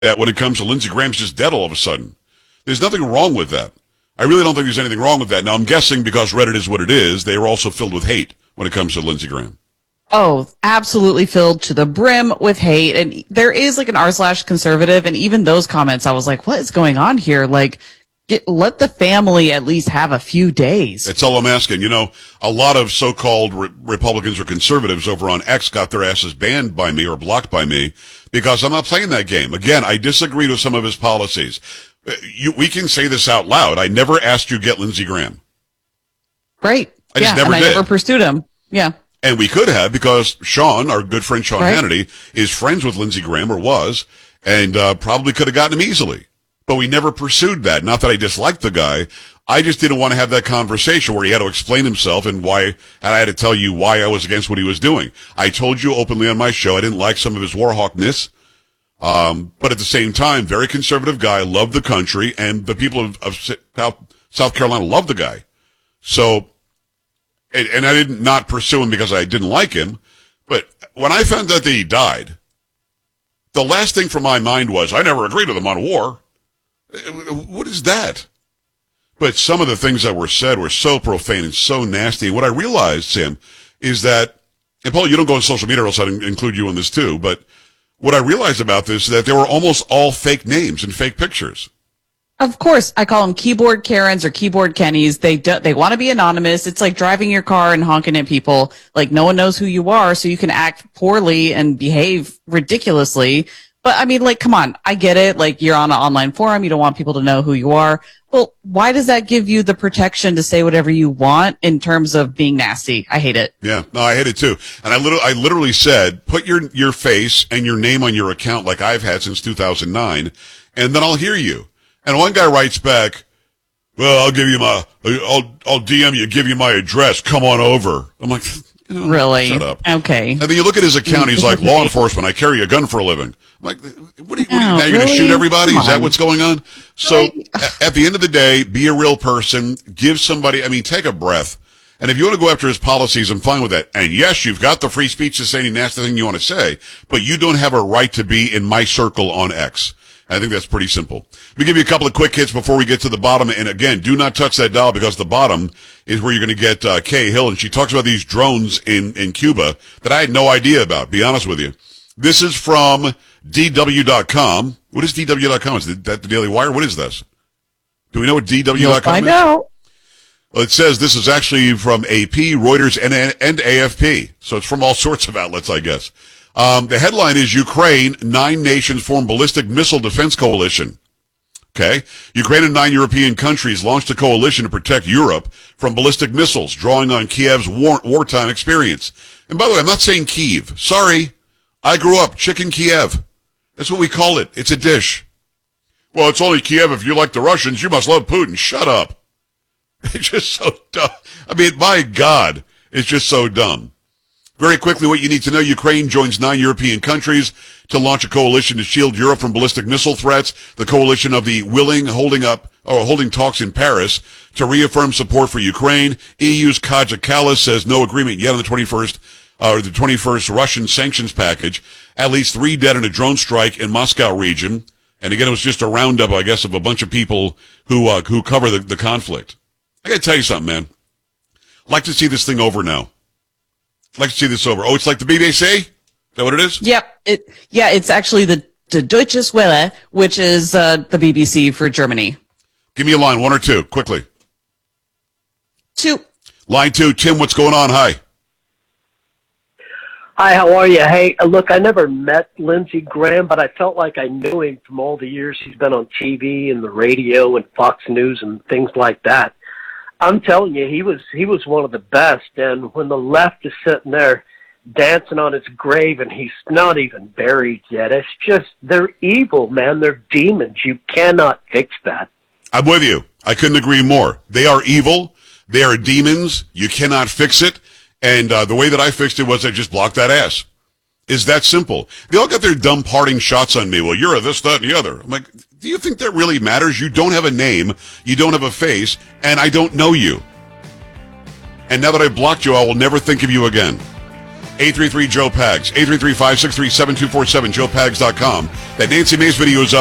that when it comes to Lindsey Graham's just dead all of a sudden. There's nothing wrong with that. I really don't think there's anything wrong with that. Now, I'm guessing because Reddit is what it is, they are also filled with hate when it comes to Lindsey Graham. Oh, absolutely filled to the brim with hate. And there is like an r/conservative. And even those comments, I was like, what is going on here? Like, let the family at least have a few days. That's all I'm asking. You know, a lot of so-called Republicans or conservatives over on X got their asses banned by me or blocked by me because I'm not playing that game. Again, I disagreed with some of his policies. We can say this out loud. I never asked you to get Lindsey Graham. Right. I just never did. I never pursued him. Yeah. And we could have because Sean, our good friend Sean Hannity, is friends with Lindsey Graham or was, and probably could have gotten him easily. But we never pursued that. Not that I disliked the guy. I just didn't want to have that conversation where he had to explain himself and I had to tell you why I was against what he was doing. I told you openly on my show I didn't like some of his warhawkness. But at the same time, very conservative guy, loved the country, and the people of South Carolina loved the guy. So, and I didn't not pursue him because I didn't like him. But when I found out that he died, the last thing from my mind was, I never agreed with him on war. What is that? But some of the things that were said were so profane and so nasty. And what I realized, Sam, is that, and Paul, you don't go on social media, or else I'd include you in this too, but what I realized about this is that they were almost all fake names and fake pictures. Of course, I call them keyboard Karens or keyboard Kennys. They want to be anonymous. It's like driving your car and honking at people. Like no one knows who you are, so you can act poorly and behave ridiculously. But I mean, like, come on, I get it. Like you're on an online forum, you don't want people to know who you are. Well, why does that give you the protection to say whatever you want in terms of being nasty? I hate it. Yeah, no, I hate it too. And I literally said, put your face and your name on your account like I've had since 2009, and then I'll hear you. And one guy writes back, well, I'll DM you, give you my address. Come on over. I'm like, really? Shut up. Okay. And then you look at his account. He's like, law enforcement. I carry a gun for a living. I'm like, what are you now you're going to shoot everybody? Is that what's going on? So at the end of the day, be a real person. Give somebody, take a breath. And if you want to go after his policies, I'm fine with that. And yes, you've got the free speech to say any nasty thing you want to say, but you don't have a right to be in my circle on X. I think that's pretty simple. Let me give you a couple of quick hits before we get to the bottom. And again, do not touch that dial because the bottom is where you're going to get Kay Hill. And she talks about these drones in Cuba that I had no idea about, be honest with you. This is from DW.com. What is DW.com? Is that the Daily Wire? What is this? Do we know what DW.com is? I know. Well, it says this is actually from AP, Reuters, and AFP. So it's from all sorts of outlets, I guess. The headline is Ukraine, 9 nations form ballistic missile defense coalition. Okay. Ukraine and 9 European countries launched a coalition to protect Europe from ballistic missiles, drawing on Kiev's wartime experience. And by the way, I'm not saying Kyiv. Sorry. I grew up chicken Kiev. That's what we call it. It's a dish. Well, it's only Kiev if you like the Russians. You must love Putin. Shut up. It's just so dumb. My God, it's just so dumb. Very quickly, what you need to know, Ukraine joins 9 European countries to launch a coalition to shield Europe from ballistic missile threats. The coalition of the willing holding talks in Paris to reaffirm support for Ukraine. EU's Kaja Kallas says no agreement yet on the 21st Russian sanctions package. At least 3 dead in a drone strike in Moscow region. And again, it was just a roundup, I guess, of a bunch of people who cover the conflict. I got to tell you something, man. I'd like to see this thing over now. I'd like to see this over. Oh, it's like the BBC? Is that what it is? Yep. It's actually the Deutsche Welle, which is the BBC for Germany. Give me a line, 1 or 2, quickly. 2. Line 2, Tim, what's going on? Hi. Hi, how are you? Hey, look, I never met Lindsey Graham, but I felt like I knew him from all the years he's been on TV and the radio and Fox News and things like that. I'm telling you, he was one of the best. And when the left is sitting there dancing on his grave and he's not even buried yet, it's just, they're evil, man. They're demons. You cannot fix that. I'm with you. I couldn't agree more. They are evil. They are demons. You cannot fix it. And the way that I fixed it was I just blocked that ass. It's that simple. They all got their dumb parting shots on me. Well, you're a this, that, and the other. I'm like, do you think that really matters? You don't have a name, you don't have a face, and I don't know you. And now that I blocked you, I will never think of you again. 833-JOE-PAGS, 833-563-7247, joepags.com. That Nancy Mace video is up.